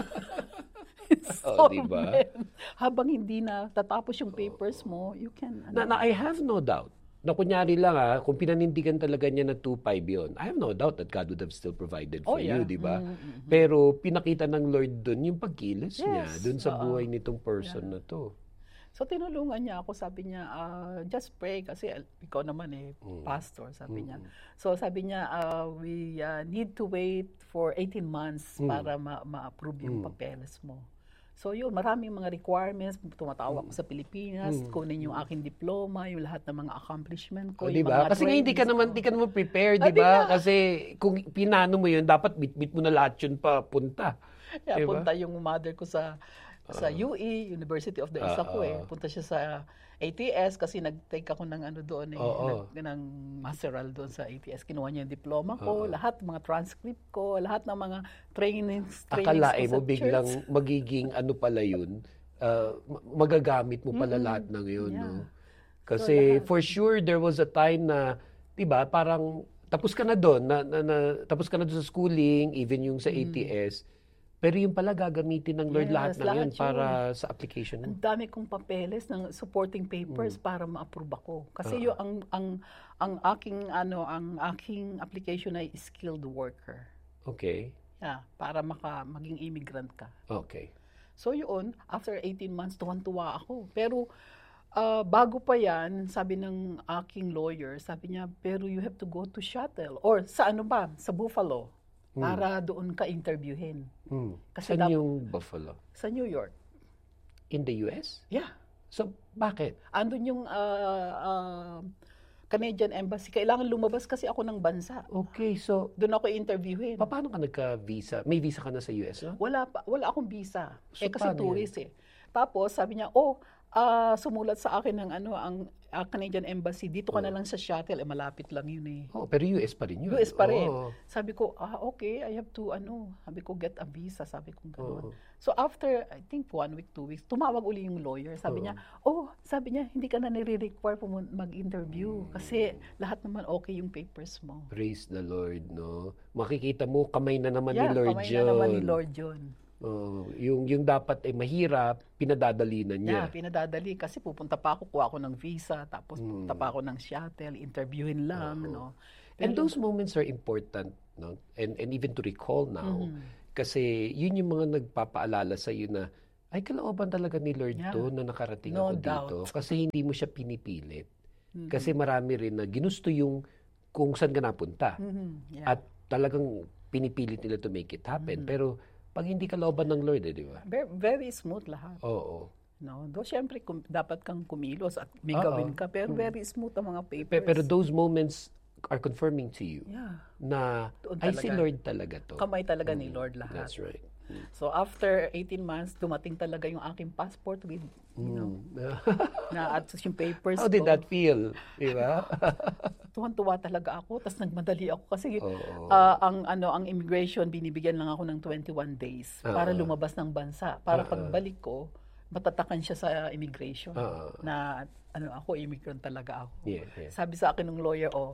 Oh, diba? man, habang hindi na tatapos yung papers mo, you can, Na, ano, na I have no doubt. Na kunyari lang ah, kung pinanindigan talaga niya na two five yun, I have no doubt that God would have still provided for Oh, yeah. you, di ba? Mm-hmm. Pero pinakita ng Lord dun yung pagkilos niya, Yes, dun sa oo. buhay nitong person na to. So, tinulungan niya ako, sabi niya, ah, just pray, kasi uh, ikaw naman eh, pastor, sabi niya. So, sabi niya, ah, we uh, need to wait for eighteen months para ma- ma-approve yung papeles mo. So, yun, maraming mga requirements, tumatawag ko sa Pilipinas, kunin yung aking diploma, yung lahat ng mga accomplishment O, ko, di yung ba? mga Kasi nga hindi ka trainings naman, ko. hindi ka naman prepared, Ah, di ba? di nga. Kasi kung pinano mo yun, dapat bit-bit mo na lahat yun pa punta. Kaya Diba? punta yung mother ko sa sa U E, University of the Isa ko eh. Punta siya sa A T S kasi nag-take ako ng ano doon eh, Oo. nag, ng masteral doon sa A T S. Kinuha niya yung diploma ko, lahat mga transcript ko, lahat ng mga trainings, trainings Akalain ko sa mo biglang church. magiging ano pala yun, uh, ma- magagamit mo pala lahat ng yun, Yeah. no? Kasi for sure there was a time na, 'di ba, parang tapos ka na doon, na, na, na tapos ka na doon sa schooling, even yung sa A T S. Pero yung pala gagamitin ng Lord Yes, lahat ng lahat yun yun. para sa application mo. Ang dami kong papeles ng supporting papers para ma-approve ako. Kasi yung ang ang ang aking ano, ang aking application ay skilled worker. Okay. Yeah, para maka maging immigrant ka. Okay. So yun, after eighteen months, tuwan-tuwa ako. Pero ah, bago pa yan, sabi ng aking lawyer, sabi niya, pero you have to go to shuttle. Or sa ano ba? Sa Buffalo. Para doon ka interviewin. Hmm. Kasi Saan dap- yung Buffalo? Sa New York. In the U S? Yeah. So, bakit? Andun yung ah, ah, Canadian Embassy. Kailangan lumabas kasi ako ng bansa. Okay, so, Doon ako interviewin. pa- paano ka nagka-visa? May visa ka na sa U S, no? Wala pa, wala akong visa. So, eh kasi paano tourist eh. Tapos sabi niya, "Oh, ah, sumulat sa akin ng ano ang ah, Canadian Embassy. Dito ka na lang sa shuttle, eh malapit lang yun eh." Oh, pero U S pa rin yun. U S pa rin. Oo. Sabi ko, "Ah, okay, I have to ano." Sabi ko, "Get a visa." Sabi ko gano'n. Oo. So after I think one week, two weeks, tumawag uli yung lawyer. Sabi niya, "Oh, sabi niya, hindi ka na nire-require pumun- mag-interview kasi lahat naman okay yung papers mo." Praise the Lord, no? Makikita mo, kamay na naman Yeah, ni Lord kamay yun. na naman ni Lord yun. Oh, yung, yung dapat ay mahirap, pinadadali na niya. Yeah, pinadadali kasi pupunta pa ako, kuha ako ng visa, tapos Hmm. pupunta pa ako ng shuttle, interviewin lang, no. And those moments are important, no? And, and even to recall now. Mm-hmm. Kasi yun yung mga nagpapaalala sa iyo na, ay, kalooban talaga ni Lord Yeah. to na nakarating No ako dito. doubt. Mm-hmm. Kasi hindi mo siya pinipilit. Kasi marami rin na ginusto yung kung saan ka napunta. Mhm, yeah. At talagang pinipilit nila to make it happen. Pero pag hindi ka looban ng Lord, eh, di ba? Very, very smooth lahat. Oo. No, do syempre kum- dapat kang kumilos at may Oo. gawin ka, pero very smooth ang mga papers. Pe- Pero those moments are confirming to you yeah, na Doon ay talaga. si Lord talaga to. kamay talaga ni Lord lahat. That's right. So after eighteen months, dumating talaga yung aking passport with, you know, na at yung papers How did ko. that feel? Di ba? Tuwan-tuwa talaga ako, tapos nagmadali ako kasi Oo. ah, ang ano ang immigration binibigyan lang ako ng twenty-one days para lumabas ng bansa. Para pagbalik ko, matatakan siya sa immigration Oo. na ano ako immigrant talaga ako. Yeah, yeah. Sabi sa akin ng lawyer, oh,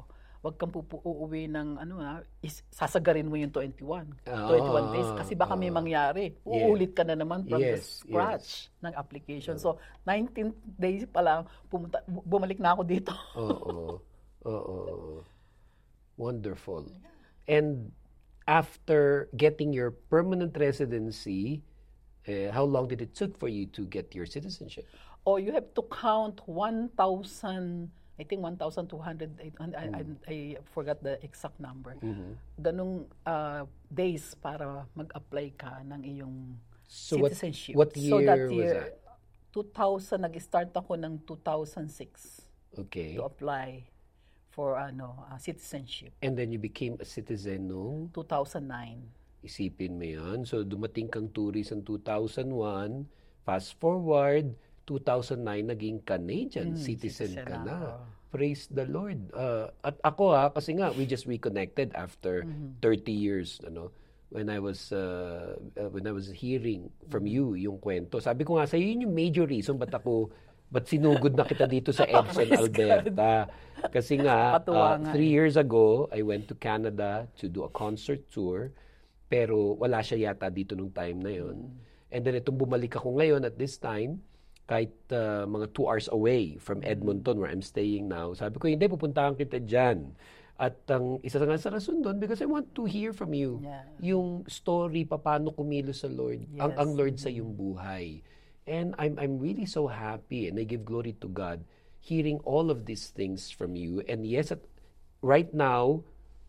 wag kang pupu- uuwi ng ano ha, is, sasagarin mo yung twenty-one. Ah, twenty-one days kasi baka may ah. mangyari. Yeah. Uulit ka na naman from the Yes, scratch ng application. So nineteenth days pa lang pumunta, bu- bumalik na ako dito. Oo. Oo. Wonderful. And after getting your permanent residency, uh, how long did it took for you to get your citizenship? Oh, you have to count one thousand, I think one thousand two hundred, I, I, I, I forgot the exact number. Ganong uh, days para mag-apply ka ng iyong So what- citizenship. what So that year was year, that? two thousand, nag-start ako ng two thousand six Okay. to apply for ano uh, citizenship. And then you became a citizen nung two thousand nine. isipin mo yan. So dumating kang tourist in two thousand one, fast forward, two thousand nine naging Canadian citizen, citizen ka na. ako. Praise the Lord. Uh, at ako ha, kasi nga, we just reconnected after thirty years, ano, when I was uh, uh, when I was hearing from you yung kwento. Sabi ko nga sa'yo, yun yung major reason ba't ako, ba't sinugod na kita dito sa Edson, Alberta. Kasi nga, Nakakatuwa uh, nga three years ago, I went to Canada to do a concert tour, pero wala siya yata dito nung time na yun. And then itong bumalik ako ngayon at this time, kahit uh, mga two hours away from Edmonton where I'm staying now, sabi ko, hindi, pupuntahan kita dyan. At ang isa nga sa rason doon, because I want to hear from you Yeah. yung story, paano kumilos sa Lord, ang, Yes. ang Lord sa iyong buhay. And I'm, I'm really so happy and I give glory to God hearing all of these things from you. And yes, at, right now,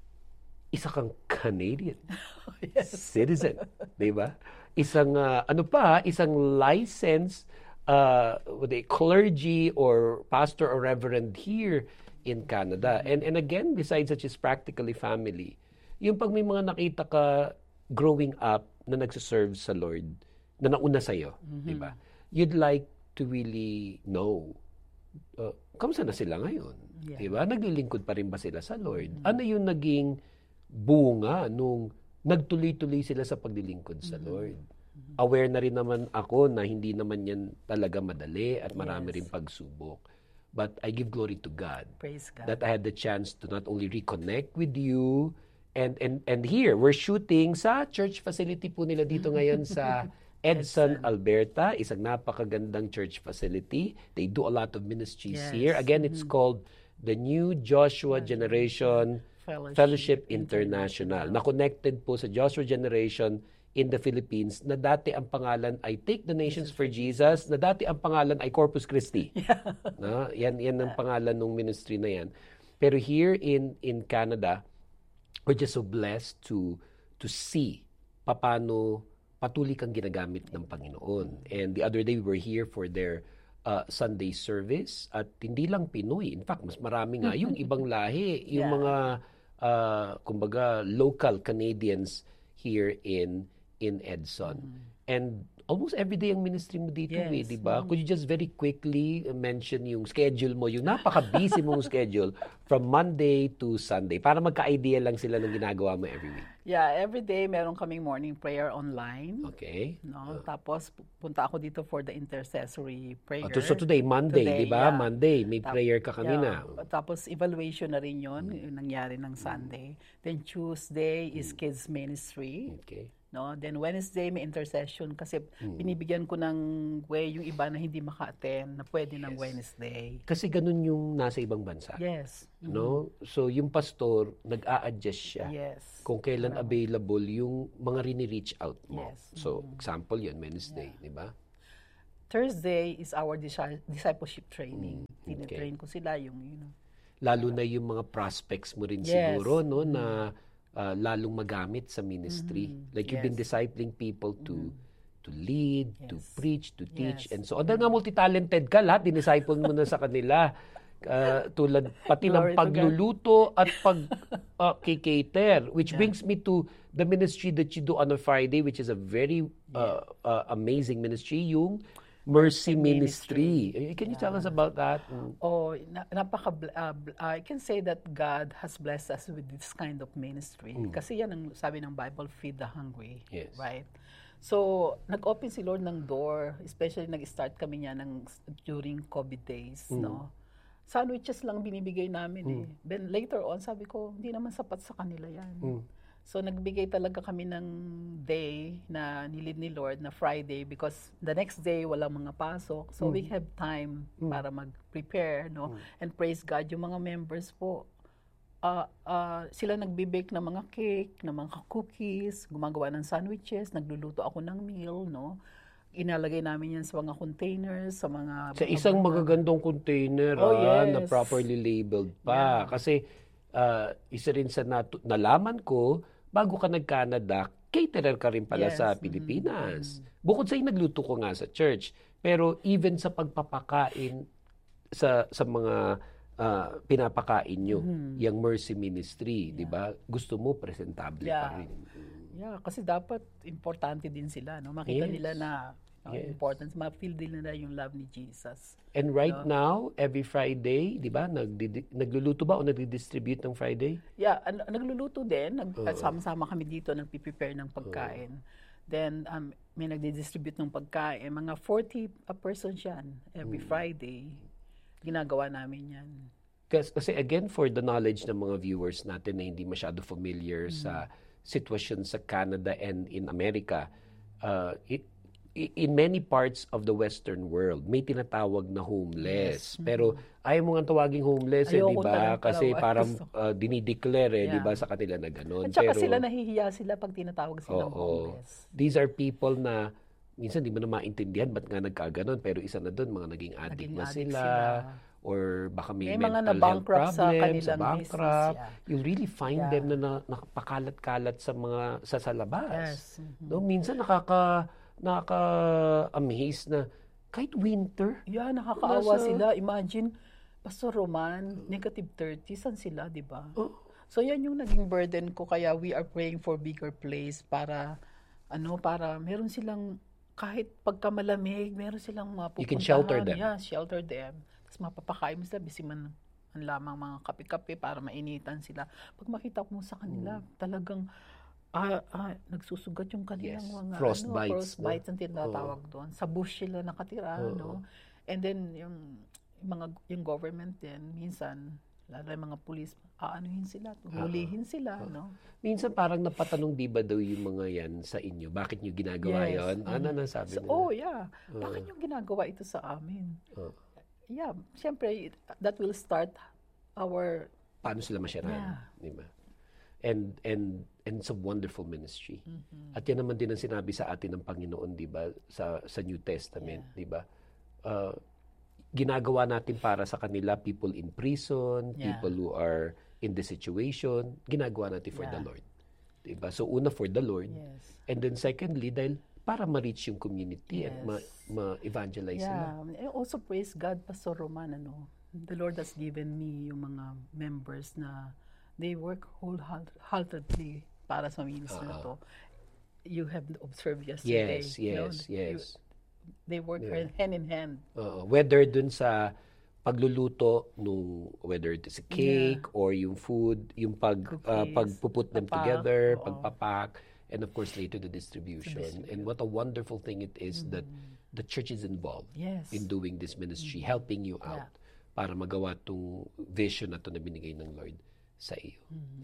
isa kang Canadian citizen, di ba? Isang, uh, ano pa, isang licensed uh, with a clergy or pastor or reverend here in Canada. And and again, besides such as practically family, yung pag may mga nakita ka growing up na nagsiserve sa Lord, na nauna sa'yo, di ba? You'd like to really know, uh, kamusta na sila ngayon? Yeah. Di ba? Naglilingkod pa rin ba sila sa Lord? Ano yung naging bunga nung nagtuloy-tuloy sila sa paglilingkod sa Lord? Aware na rin naman ako na hindi naman yan talaga madali at marami Yes. rin pagsubok. But I give glory to God Praise God. that I had the chance to not only reconnect with you and and and here we're shooting sa church facility po nila dito ngayon sa Edson, Alberta, isang napakagandang church facility. They do a lot of ministries Yes. here. Again, it's called the New Joshua Generation Fellowship Fellowship International. Na connected po sa Joshua Generation in the Philippines na dati ang pangalan ay Take the Nations for Jesus, na dati ang pangalan ay Corpus Christi. No? Yan yan ang pangalan ng ministry na yan. Pero here in in Canada, we're just so blessed to to see paano patuloy kang ginagamit ng Panginoon. And the other day we were here for their uh, Sunday service at hindi lang Pinoy. In fact, mas marami nga yung ibang lahi, yung Yeah. mga uh, kumbaga local Canadians here in in Edson. And almost every day ang ministry mo dito, Yes. eh, di ba? Could you just very quickly mention yung schedule mo, yung napaka-busy mong schedule from Monday to Sunday para magka-idea lang sila ng ginagawa mo every week. Yeah, every day meron kaming morning prayer online. Okay? No, tapos punta ako dito for the intercessory prayer. Uh, so today, Monday, Today, di ba? yeah. Monday, may Tap- prayer ka kanina. yeah. Tapos evaluation na rin yun, yung nangyari ng Sunday. Then Tuesday is kids ministry. Okay. No, then Wednesday may intercession kasi binibigyan ko ng way yung iba na hindi maka-attend na pwede ng Wednesday. Kasi ganun yung nasa ibang bansa. Yes. No? So yung pastor, nag-a-adjust siya. Yes. Kung kailan available yung mga rini-reach out mo. Yes. So, example yun, Wednesday, di ba? Thursday is our disi- discipleship training. okay. Tinitrain ko sila yung, you know. Lalo na yung mga prospects mo rin Yes. siguro, no, na uh, lalong magamit sa ministry. Like you've been Yes. discipling people to to lead, to Yes. preach, to teach, Yes. and so on. Dahil nga multi-talented ka, lahat dinisciple mo na sa kanila. Uh, tulad pati Glory ng to pagluluto at pag uh, cater, which brings me to the ministry that you do on a Friday, which is a very uh, uh, amazing ministry, yung Mercy Ministry. Ministry. Eh, Can you tell us about that? Oh, na, napaka uh, I can say that God has blessed us with this kind of ministry. Kasi yan ang sabi ng Bible, feed the hungry, Yes. right? So, nag-open si Lord ng door, especially nag-start kami niya ng during COVID days, no? sandwiches lang binibigay namin eh. Then later on, sabi ko, hindi naman sapat sa kanila yan. Mm. So nagbigay talaga kami ng day na nilid ni Lord na Friday because the next day walang mga pasok. So we have time para mag-prepare, no? And praise God, yung mga members po, uh, uh, sila nagbibake ng mga cake, ng mga cookies, gumagawa ng sandwiches, nagluluto ako ng meal, no? Inalagay namin yan sa mga containers, sa mga... Sa isang magagandong container Oh, ah, yes. na properly labeled pa. Yeah. Kasi uh, isa rin sa natu- nalaman ko, bago ka nag-Canada, caterer ka rin pala Yes. sa Pilipinas. Bukod sa nagluto ko nga sa church. Pero even sa pagpapakain sa sa mga uh, pinapakain nyo, yung Mercy Ministry, di ba? Gusto mo presentable Yeah. pa rin. Yeah, kasi dapat importante din sila, no? Makita Yes. nila na uh, Yes. importance, ma-feel din nila yung love ni Jesus. And right now, every Friday, di ba, nagdi- nagluluto ba o nagdi-distribute ng Friday? Yeah, an- nagluluto din, nag- sama-sama kami dito, nagpi-prepare ng pagkain. Then, um, may nagdi-distribute ng pagkain. Mga forty a person yan every Friday. Ginagawa namin yan. Kasi, kasi again, for the knowledge ng mga viewers natin na hindi masyado familiar sa sitwasyon sa Canada and in America, uh, it, i- in many parts of the Western world, may tinatawag na homeless. Pero ayaw mo nga tawaging homeless, eh, di Ayoko ba? talaga Kasi tawag. parang Gusto. uh, dinideclare, eh, di Yeah. ba, sa kanila na gano'n. At saka Pero, sila nahihiya sila pag tinatawag silang oo. homeless. These are people na minsan di mo na maintindihan ba't nga nagkaganon, pero isa na doon, mga naging addict Naging na addict sila, sila. or baka may, May mga mental health na-bankrupt sa problem, kanilang bankrupt. business, yeah. You'll really find Yeah. them na, na nakapakalat-kalat sa mga sa, sa labas. Yes. No, minsan nakaka nakaka-amaze na kahit winter. Yeah, nakakaawa Nasa- sila. Imagine, Pastor Roman, negative thirty, saan sila, di ba? Oh. So yan yung naging burden ko, kaya we are praying for bigger place para, ano, para meron silang, kahit pagka malamig, meron silang mapupuntahan. You can shelter them. Yeah, shelter them. Tapos mapapakain mo sila, bisi man ang lamang mga kape-kape para mainitan sila. Pag makita ko mo sa kanila, talagang, ah, ah, nagsusugat yung kanilang Yes. mga Frostbites, ano, frostbites no? ang tinatawag doon. Sa bush sila nakatira, no? And then yung, yung mga yung government din minsan lalo yung mga pulis aanuhin sila, hulihin sila, no? Minsan parang napatanong di ba daw yung mga yan sa inyo? Bakit nyo ginagawa Yes. yon? Ano na sabi So, nila? oh yeah, bakit yung ginagawa ito sa amin? Oh. Yeah, siyempre that will start our Paano sila masyaran? Yeah. Di ba? And, and, and it's a wonderful ministry. Mm-hmm. At yan naman din ang sinabi sa atin ng Panginoon, di ba? Sa, sa New Testament, di ba? Uh, ginagawa natin para sa kanila, people in prison, Yeah. people who are in the situation, ginagawa natin for the Yeah. Lord. Di ba? So, una for the Lord. Yes. And then secondly, dahil para ma-reach yung community at Yes. ma- ma-evangelize sila. Yeah, and also praise God, Pastor Roman, ano, the Lord has given me yung mga members na they work wholeheartedly para sa ministry na to. You have observed yesterday. Yes, you know, yes, you- yes. they work Yeah. hand in hand. Oo. Whether dun sa pagluluto nung whether it is a cake or yung food, yung pag uh, Cookies, pagpuput them papak, together, oo. pagpapak, and of course later the distribution. And what a wonderful thing it is that the church is involved Yes. in doing this ministry, helping you out para magawa tong vision na to na binigay ng Lord sa iyo.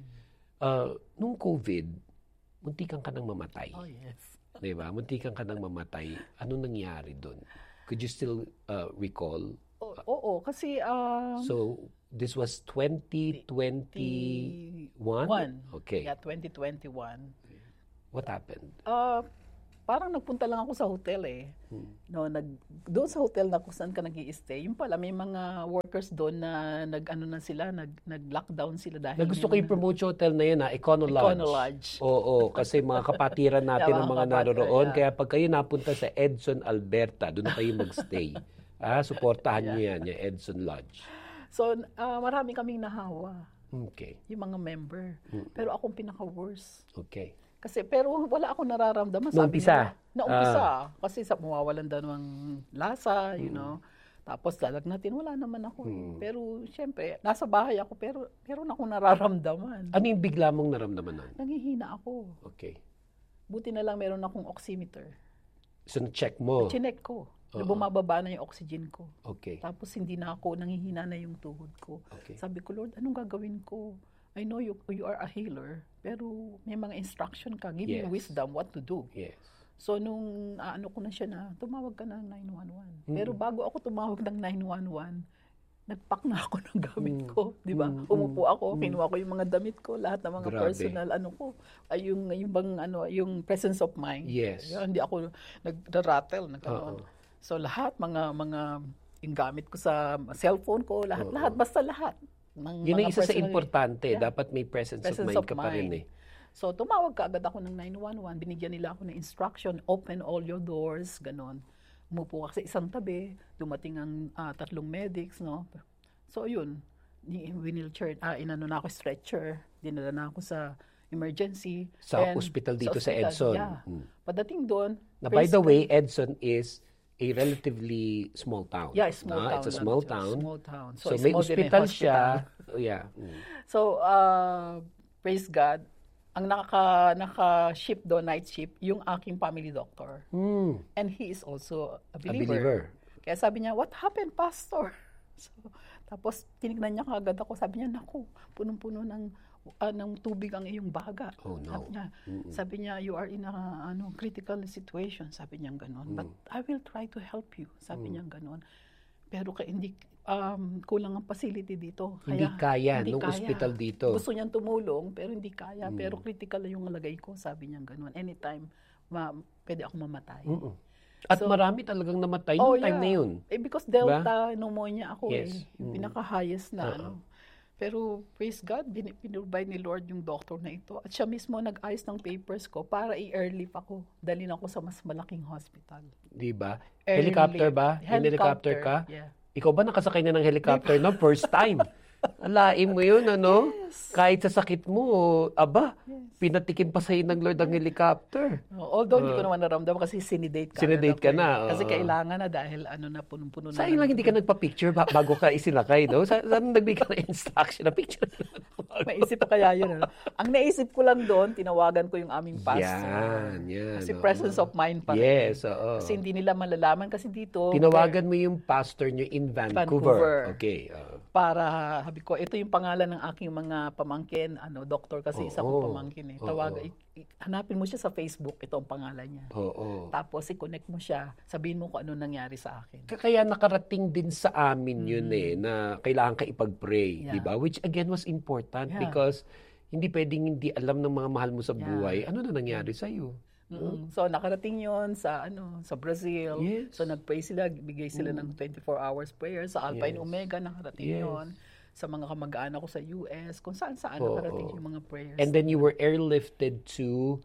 Uh, nung COVID, muntikan ka nang mamatay. Oh, yes. Diba? Muntikan ka nang mamatay. Ano nangyari doon? Could you still uh, recall? O- Oo, kasi um, So, this was twenty twenty-one? One. Okay. Yeah, twenty twenty-one. What happened? Uh, parang nagpunta lang ako sa hotel eh. No, nag doon sa hotel na kung saan ka nag-i-stay. Yung pala may mga workers doon na nag-ano na sila, nag nag-lockdown sila dahil Na gusto ko may mga- i-promote yung hotel na yun, ha? Econo Lodge. Econo Lodge. Oo, kasi mga kapatiran natin Yeah, ang mga mga kapatid, naroroon. yeah. Kaya pag kayo napunta sa Edson, Alberta, doon na kayo mag-stay. ah, suportahan niyo yan, yung Edson Lodge. So, uh, marami kaming nahawa, Okay. yung mga member. Pero akong pinaka-worst. Okay. Kasi, pero wala akong nararamdaman. Noong Sabi umpisa? nila, na umpisa. Kasi sa mawawalan daw ng lasa, you know. Tapos lalagnatin, wala naman ako. eh. Pero, syempre, nasa bahay ako, pero meron akong nararamdaman. Ano yung bigla mong naramdaman nun? Nangihina ako. Okay. Buti na lang meron akong oximeter. So, na-check mo. Chinek ko. na bumababa na yung oxygen ko. Okay. Tapos hindi na ako, nanghihina na yung tuhod ko. Okay. Sabi ko, Lord, anong gagawin ko? I know you you are a healer, pero may mga instruction ka. Give Yes. me wisdom what to do. Yes. So, nung uh, ano ko na siya na, tumawag ka ng nine one one. Mm. Pero bago ako tumawag ng nine one one, nagpack na ako ng gamit Mm. ko, di ba? Mm. Umupo ako, Mm. kinuha ko yung mga damit ko, lahat ng mga Grabe. personal ano ko, ay yung yung bang ano, yung presence of mind. Yes. Yan, hindi ako nag-rattle, nagkaroon. Oo. So lahat mga mga yung gamit ko sa cellphone ko, lahat lahat basta lahat. Ng Yun ang mga isa sa personal- importante. Yeah. Dapat may presence, Presence of mind of ka pa rin mind. eh. So, tumawag ka agad ako ng nine one one. Binigyan nila ako ng instruction, open all your doors, ganon. Umupo ka sa isang tabi, dumating ang ah, tatlong medics, no? So, yun. Ni wheelchair, ah, inano na ako stretcher, dinala na ako sa emergency. Sa And hospital dito sa hospital, Edson. Yeah. Hmm. Pagdating doon, Na by praise the God. way, Edson is a relatively small town. Yeah, small Ah, town. It's a lang small siya, town. Small town. So, it's may small din, hospital hospital. siya. Oh, yeah. Mm. So, uh, praise God, ang naka, naka-ship doon, night ship, yung aking family doctor. Mm. And he is also A a believer. believer. Kaya sabi niya, what happened, Pastor? So, tapos, tinignan niya kagad ako. Sabi niya, naku, punong-puno ng, ah, ng tubig ang iyong baga. Oh, no. Sabi niya, sabi niya, you are in a ano, critical situation. Sabi niya ganon. Mm. But I will try to help you. Sabi niya ganon. Pero kaya hindi, um, kulang ang facility dito. Hindi kaya hindi nung kaya. hospital dito. Gusto niyang tumulong, pero hindi kaya. Mm. Pero critical na yung lagay ko. Sabi niya ganon. Anytime, ma, pwede ako mamatay. Mm-mm. At So, marami talagang namatay Oh, nung time yeah. na yun. Eh, because Delta pneumonia ako Yes. eh. Yung Mm. pinaka-highest na Oo. ano. Pero praise God, bin- pinrovide ni Lord yung doctor na ito. At siya mismo nag-ayos ng papers ko para i-airlift ako. Dalhin ako sa mas malaking hospital. Di ba? Airlift. Helicopter ba? In helicopter ka? Yeah. Ikaw ba nakasakay na ng helicopter no? First time. Alain mo yun, ano? Kahit sa sakit mo, aba, pinatikim pa sa'yo ng Lord ang helicopter. Oh, although hindi ko naman naramdaman kasi sinidate ka. Sinidate ka agad ako na, eh. Kasi oo. kailangan na dahil ano na punong-puno na. Sayang lang hindi ka nagpa-picture ba- bago ka isinakay, no? Sa saan nagbigay ka ng instruction na picture? Maisip ko kaya yun. Ano? Ang naisip ko lang doon, tinawagan ko yung aming pastor. Yan, yan. Kasi oo. presence of mind pa rin. Yes, oo. Kasi hindi nila malalaman kasi dito. Tinawagan mo yung pastor nyo in Vancouver. Vancouver. Okay. oo. Para, sabi ko, ito yung pangalan ng aking mga pamangkin, ano, doktor kasi isa Oo. kong pamangkin eh. Oo. Tawag, i- i- hanapin mo siya sa Facebook, ito ang pangalan niya. Oo. Tapos, i-connect mo siya, sabihin mo kung ano nangyari sa akin. Kaya nakarating din sa amin yun eh, na kailangan ka ipag-pray, Yeah. di ba? Which again was important Yeah. because hindi pwedeng hindi alam ng mga mahal mo sa Yeah. buhay, ano na nangyari sa'yo. Mm. So, nakarating yon sa, ano, sa Brazil. Yes. So, nag-pray sila, bigay sila ng twenty-four hours prayer. Sa Alpha and Yes. Omega, nakarating Yes. yon. Sa mga kamag-anak ko sa U S, kung saan-saan Oo. nakarating yung mga prayers. And then you were airlifted to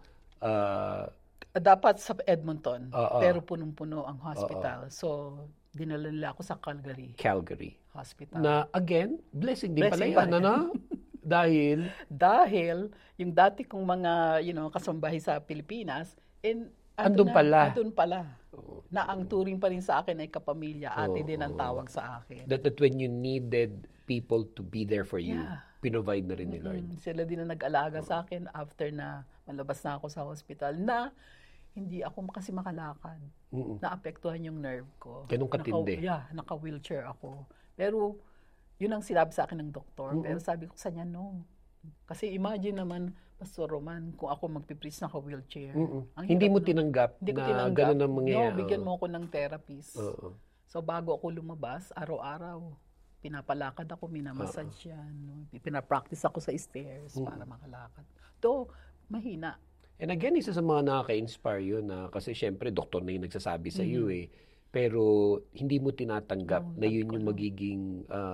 uh, Ah, dapat sa Edmonton, Oo. pero punong-puno ang hospital. So, dinala nila ako sa Calgary Calgary. Hospital. Na again, blessing din Blessing pala yan, pa rin. ano? Dahil, Dahil, yung dati kong mga, you know, kasambahay sa Pilipinas, in, Andun pala. Andun pala. Na ang turing pa rin sa akin ay kapamilya. Ate din ang tawag sa akin. that, that when you needed people to be there for you, Yeah. pinovide na rin ni Lord. Mm, sila din ang nag-alaga sa akin after na malabas na ako sa hospital na hindi ako kasi makalakad. Mm-mm. Naapektuhan yung nerve ko. Ganun katindi. Naka, yeah, naka-wheelchair ako. Pero, yun ang sinabi sa akin ng doktor. Pero sabi ko sa niya, no. Kasi imagine naman, Pastor Roman, kung ako magpipreach naka-wheelchair. Mm-mm. Ang Hindi hirap mo na- tinanggap Hindi ko na tinanggap. ganun ang mangyayari. No, bigyan mo ako ng therapist. Oo. So, bago ako lumabas, araw-araw, pinapalakad ako, minamassage yan. No? Pinapractice ako sa stairs para makalakad. To, mahina. And again, isa sa mga nakaka-inspire yun na kasi syempre, doktor na yung nagsasabi sa iyo eh. Pero hindi mo tinatanggap No, na yun sabi ko yung lang. magiging ah,